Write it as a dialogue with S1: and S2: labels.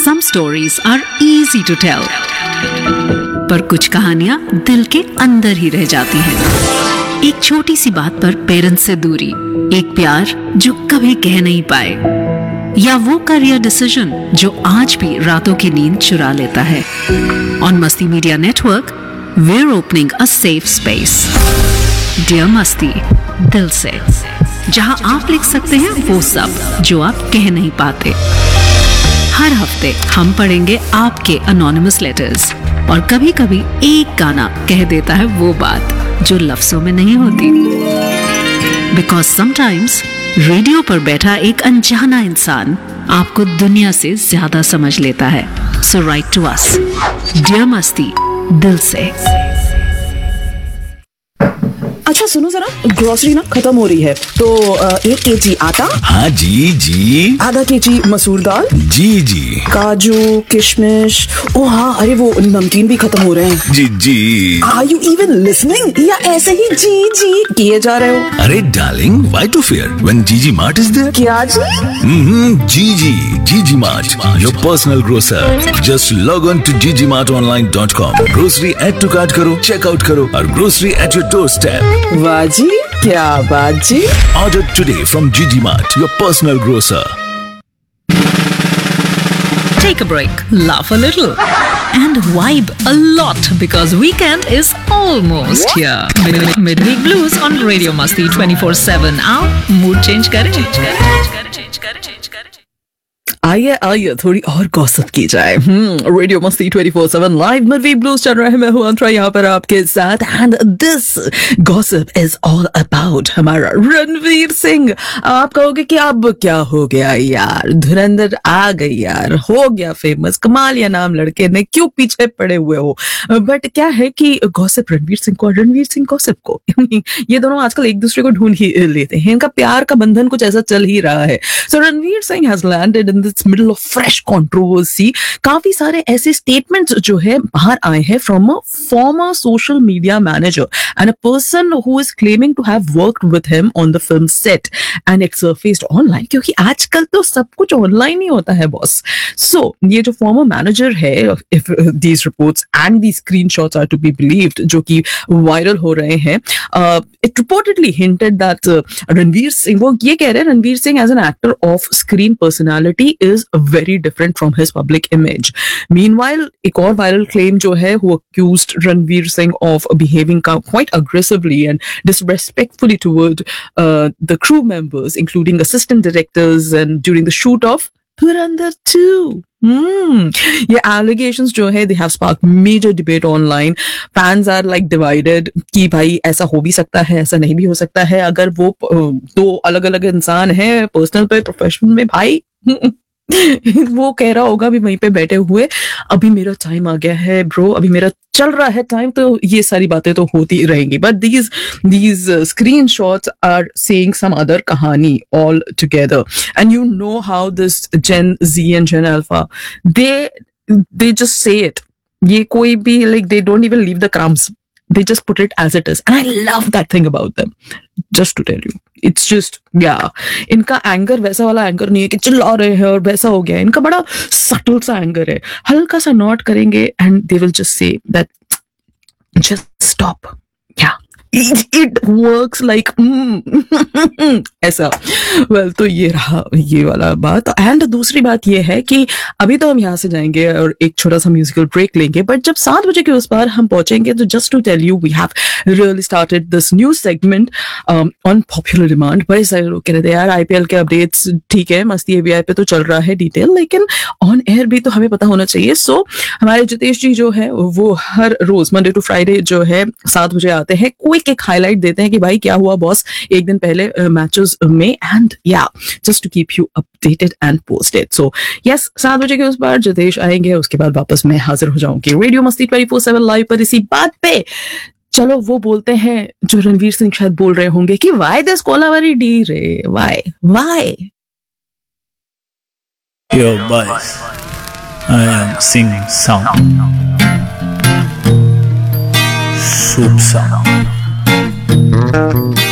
S1: Some stories are easy to tell, पर कुछ कहानियां दिल के अंदर ही रह जाती हैं। एक छोटी सी बात पर पेरेंट्स से दूरी, एक प्यार जो कभी कह नहीं पाए, या वो करियर डिसीजन जो आज भी रातों की नींद चुरा लेता है। ऑन मस्ती media network, we're opening a safe space. Dear मस्ती, दिल से, जहां आप लिख सकते हैं वो सब जो आप कह नहीं पाते। हर हफ्ते हम पढ़ेंगे आपके अनोनिमस लेटर्स, और कभी कभी एक गाना कह देता है वो बात जो लफ्जों में नहीं होती। बिकॉज समटाइम्स रेडियो पर बैठा एक अनजाना इंसान आपको दुनिया से ज्यादा समझ लेता है। सो राइट टू अस, डियर मस्ती, दिल से।
S2: अच्छा सुनो जरा, ग्रोसरी ना खत्म हो रही है, तो 1 kg आटा।
S3: हाँ जी।
S2: आधा kg मसूर दाल।
S3: जी।
S2: काजू, किशमिश, ओ हाँ, अरे वो नमकीन भी खत्म हो रहे हैं।
S3: जी।
S2: आर यू इवन लिसनिंग या ऐसे ही जी किए जा रहे हो?
S3: अरे darling, why to fear when जीजी मार्ट इज देयर?
S2: क्या जी?
S3: जीजी mart, your personal grocer. Just log on to ggmartonline.com। Grocery add to cart करो, चेकआउट करो और grocery at your door step.
S2: वाह जी, क्या बात जी।
S3: Order today from Gigi Mart, your personal grocer.
S1: Take a break, laugh a little, and vibe a lot because weekend is almost here. Midweek Blues on Radio Masti 24/7. आओ mood change करें।
S2: आइए थोड़ी और gossip की जाए। Radio मस्ती 24/7 live midweek blues चल रहे हैं। मैं हूं अंतरा यहाँ पर आपके साथ, and this gossip is all about हमारा रणवीर सिंह। आप कहोगे कि अब क्या हो गया यार, धुरंधर आ गई यार, हो गया फेमस, कमाल या नाम लड़के ने, क्यों पीछे पड़े हुए हो? बट क्या है कि गॉसिप रणवीर सिंह को और रणवीर सिंह गॉसिप को ये दोनों आजकल एक दूसरे को ढूंढ ही लेते हैं। इनका प्यार का बंधन कुछ ऐसा चल ही रहा है। सो Ranveer Singh has landed in middle of fresh controversy. काफी सारे ऐसे स्टेटमेंट्स जो है बाहर आए हैं from a former social media manager and a person who is claiming to have worked with him on the film set, and it सरफेस्ड online, क्योंकि आजकल तो सब कुछ ऑनलाइन ही होता है बॉस। सो ये जो फॉर्मर मैनेजर है, if these reports and these screenshots are to be believed, जो कि वायरल हो रहे हैं, it reportedly hinted that Ranveer Singh, वो ये कह रहे हैं Ranveer Singh as an actor of screen personality is very different from his public image. Meanwhile, एक और viral claim जो है, who accused Ranveer Singh of behaving quite aggressively and disrespectfully toward the crew members, including assistant directors, and during the shoot of Dhurandhar 2. ये allegations जो है, they have sparked major debate online. Fans are like divided कि भाई ऐसा हो भी सकता है, ऐसा नहीं भी हो सकता है। अगर वो दो अलग अलग इंसान हैं, पर्सनल पे प्रोफेशनल में, भाई वो कह रहा होगा भी वहीं पे बैठे हुए, अभी मेरा टाइम आ गया है ब्रो, अभी मेरा चल रहा है टाइम, तो ये सारी बातें तो होती रहेंगी। But these screenshots are saying some other कहानी all together, and you know how this Gen Z and Gen Alpha, they just say it. ये कोई भी, like, they don't even leave the crumbs. They just put it as it is. And I love that thing about them. Just to tell you. It's just, yeah. इनका anger वैसा वाला anger नहीं है कि चिल्ला रहे हैं और वैसा हो गया। इनका बड़ा सटल सा एंगर है। हल्का सा नॉट करेंगे and they will just say that, just stop. Yeah. It works like ऐसा। वेल, तो ये रहा ये वाला बात। एंड दूसरी बात ये है कि अभी तो हम यहाँ से जाएंगे और एक छोटा सा म्यूजिकल ब्रेक लेंगे, बट जब 7 बजे के उस पार हम पहुंचेंगे, तो just to tell you, we have really started this new segment on popular demand. बड़े सारे लोग कह रहे थे यार IPL के अपडेट्स ठीक है, मस्ती ABI पे तो चल रहा है डिटेल, लेकिन ऑन एयर भी तो हमें पता होना चाहिए। सो हमारे जितेश जी जो है, वो हर रोज मंडे टू फ्राइडे जो है 7 बजे आते हैं, क्विक एक हाईलाइट देते हैं कि भाई क्या हुआ बॉस एक दिन पहले मैचेस में, एंड या just to keep you updated and posted. So yes, 7 बजे के उस बार जितेश आएंगे, उसके बाद वापस मैं हाजिर हो जाऊंगी रेडियो मस्ती 24/7 लाइव पर इसी बात पे। चलो वो बोलते हैं जो रणवीर सिंह शायद बोल रहे होंगे कि वाई दिस कोलावेरी डी रे, Y
S4: Yo boys, I am singing song, soup song.